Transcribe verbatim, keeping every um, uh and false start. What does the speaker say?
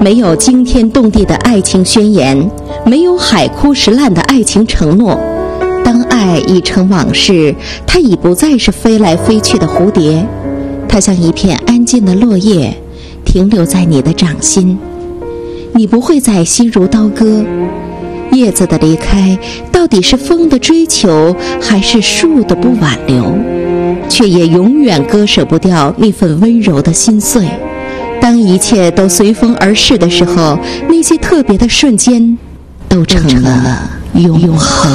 没有惊天动地的爱情宣言，没有海枯石烂的爱情承诺。当爱已成往事，它已不再是飞来飞去的蝴蝶，它像一片安静的落叶，停留在你的掌心。你不会再心如刀割。叶子的离开，到底是风的追求，还是树的不挽留？却也永远割舍不掉那份温柔的心碎。当一切都随风而逝的时候，那些特别的瞬间，都成了永恒。